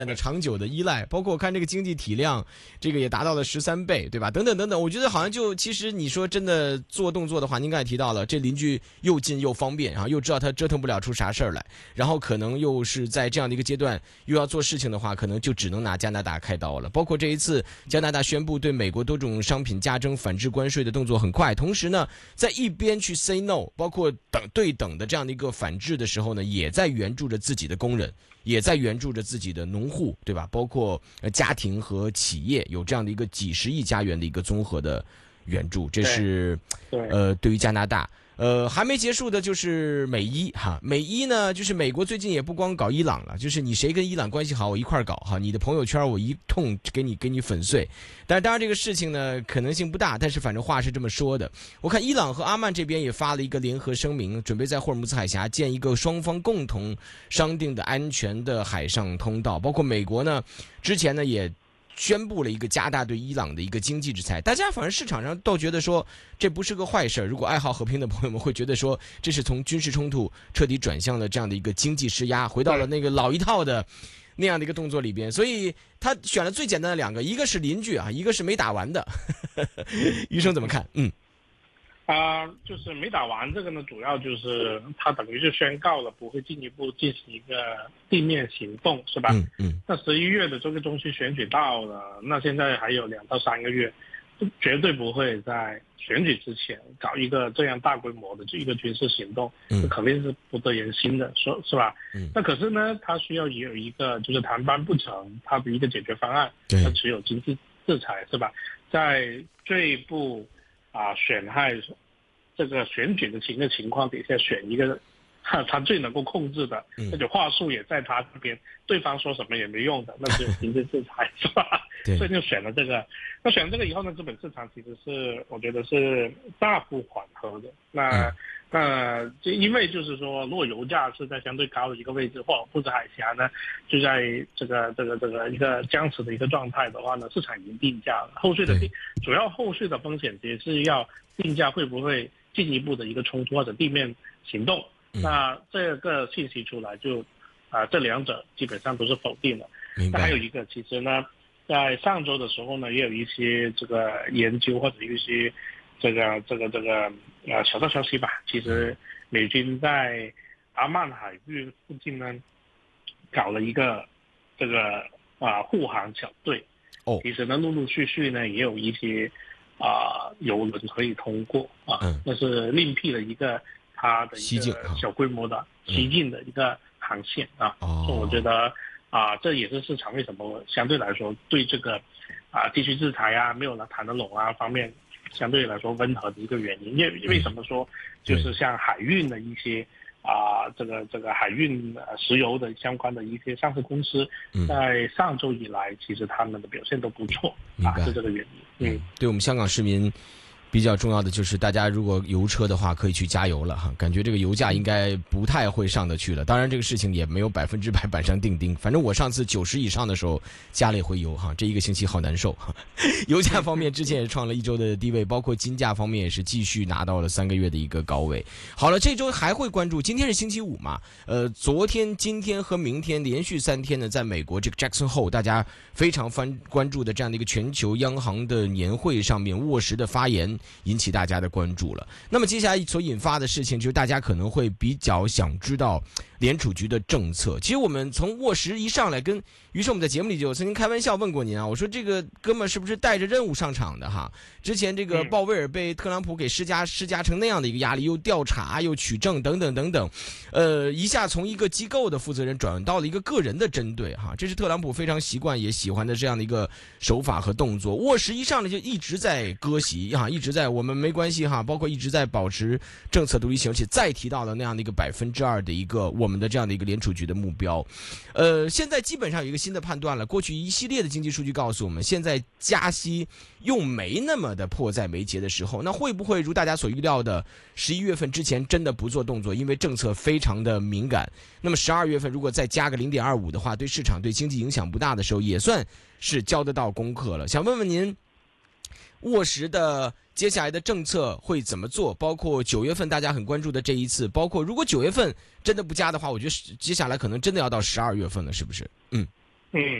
的长久的依赖，包括我看这个经济体量，这个也达到了13倍，对吧？等等等等，我觉得好像就其实你说真的做动作的话，您刚才提到了，这邻居又近又方便，然后又知道他折腾不了出啥事儿来，然后可能又是在这样的一个阶段又要做事情的话，可能就只能拿加拿大开刀了。包括这一次加拿大宣布对美国多种商品加征反制关税的动作很快，同时呢，在一边去 say no， 包括对等的这样的一个反制的时候呢，也在援助着自己的工人。也在援助着自己的农户，对吧？包括家庭和企业，有这样的一个几十亿加元的一个综合的援助，这是对于加拿大。还没结束的就是美伊哈，美伊呢，就是美国最近也不光搞伊朗了，就是你谁跟伊朗关系好，我一块搞哈，你的朋友圈我一通给你粉碎。但是当然这个事情呢可能性不大，但是反正话是这么说的。我看伊朗和阿曼这边也发了一个联合声明，准备在霍尔木兹海峡建一个双方共同商定的安全的海上通道，包括美国呢，之前呢也宣布了一个加大对伊朗的一个经济制裁，大家反正市场上都觉得说这不是个坏事，如果爱好和平的朋友们会觉得说这是从军事冲突彻底转向了这样的一个经济施压，回到了那个老一套的那样的一个动作里边，所以他选了最简单的两个，一个是邻居啊，一个是没打完的。余生怎么看？ 就是没打完这个呢，主要就是他等于是宣告了不会进一步进行一个地面行动，是吧？那11月的这个中期选举到了，那现在还有2到3个月，绝对不会在选举之前搞一个这样大规模的这一个军事行动，这肯定是不得人心的，是吧？那可是呢，他需要也有一个就是谈判不成，他的一个解决方案，他只有经济制裁，是吧？在最不损害这个选举的情况底下，选一个他最能够控制的，而且话术也在他这边，对方说什么也没用的，那只有经济制裁，是吧？所以就选了这个。那选了这个以后呢，资本市场其实是我觉得是大幅缓和的。那就因为就是说，如果油价是在相对高的一个位置，或者布兹海峡呢就在这个一个僵持的一个状态的话呢，市场已经定价了。主要后续的风险其实是要定价会不会进一步的一个冲突或者地面行动。那这个信息出来就这两者基本上都是否定了。那还有一个，其实呢，在上周的时候呢，也有一些这个研究或者一些这个小道消息吧。其实美军在阿曼海域附近呢搞了一个这个护航小队。其实呢陆陆续续呢也有一些油轮可以通过那是另辟了一个它的一个小规模的西进的一个航线所以我觉得这也是市场为什么相对来说对这个地区制裁没有谈得拢方面相对来说温和的一个原因。因为为什么说就是像海运的一些这个海运石油的相关的一些上市公司，在上周以来其实他们的表现都不错是这个原因。 对我们香港市民比较重要的就是大家如果油车的话可以去加油了哈，感觉这个油价应该不太会上得去了。当然这个事情也没有100%板上钉钉，反正我上次90以上的时候加了一回油哈，这一个星期好难受。油价方面之前也创了1周的低位，包括金价方面也是继续拿到了3个月的一个高位。好了，这周还会关注，今天是星期五嘛，昨天、今天和明天连续3天呢，在美国这个 Jackson Hole 大家非常关注的这样的一个全球央行的年会上面沃什的发言引起大家的关注了。那么接下来所引发的事情就是大家可能会比较想知道联储局的政策。其实我们从沃什一上来于是我们在节目里就曾经开玩笑问过您我说这个哥们是不是带着任务上场的哈？之前这个鲍威尔被特朗普给施加成那样的一个压力，又调查又取证等等等等，一下从一个机构的负责人转到了一个个人的针对哈，这是特朗普非常习惯也喜欢的这样的一个手法和动作。沃什一上来就一直在割席一直在我们没关系包括一直在保持政策独立性，而且再提到了那样的一个2%的一个我们的这样的一个联储局的目标。现在基本上有一个新的判断了，过去一系列的经济数据告诉我们，现在加息又没那么的迫在眉睫的时候，那会不会如大家所预料的11月份之前真的不做动作，因为政策非常的敏感，那么12月份如果再加个0.25的话，对市场对经济影响不大的时候，也算是交得到功课了。想问问您沃什的接下来的政策会怎么做，包括9月份大家很关注的这一次，包括如果9月份真的不加的话，我觉得接下来可能真的要到12月份了，是不是？ 嗯。